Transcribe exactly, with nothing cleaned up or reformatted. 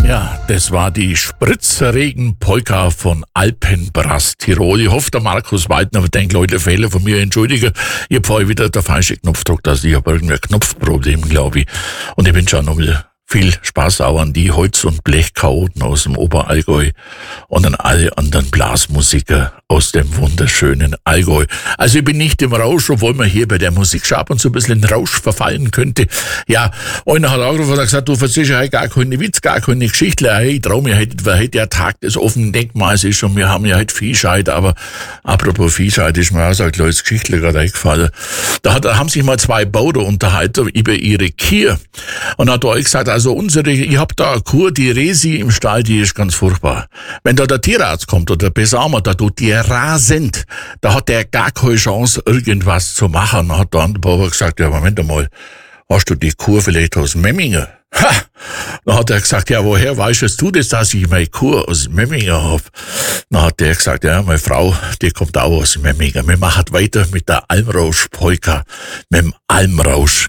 Ja, das war die Spritzregen-Polka von Alpenbrass Tirol. Ich hoffe, der Markus Waldner denkt, Leute, Fehler von mir, entschuldige. Ich habe vorher wieder der falsche Knopf gedrückt, also ich habe irgendwie ein Knopfproblem, glaube ich. Und ich wünsche auch noch mal viel Spaß auch an die Holz- und Blechchaoten aus dem Oberallgäu und an alle anderen Blasmusiker aus dem wunderschönen Allgäu. Also ich bin nicht im Rausch, obwohl man hier bei der Musik schon ab und zu ein bisschen in Rausch verfallen könnte. Ja, einer hat angerufen und gesagt, du verstehst ja gar keine Witz, gar keine Geschichte. Hey, ich trau mir heute, weil heute der Tag des offenen Denkmals ist und wir haben ja heute Viehscheid, aber apropos Viehscheid ist mir auch so ein kleines Geschichtle gerade eingefallen. Da, hat, da haben sich mal zwei Bauern unterhalten über ihre Kühe und hat euch gesagt, also unsere, ich hab da eine Kuh, die Resi im Stall, die ist ganz furchtbar. Wenn da der Tierarzt kommt oder besser mal, da tut die rasend, da hat der gar keine Chance, irgendwas zu machen. Dann hat der andere Bauer gesagt, ja, Moment einmal, hast du die Kuh vielleicht aus Memmingen? Ha! Dann hat er gesagt, ja, woher weißt du das, dass ich meine Kuh aus Memmingen hab? Dann hat der gesagt, ja, meine Frau, die kommt auch aus Memmingen. Wir machen weiter mit der Almrausch-Polka, mit dem Almrausch.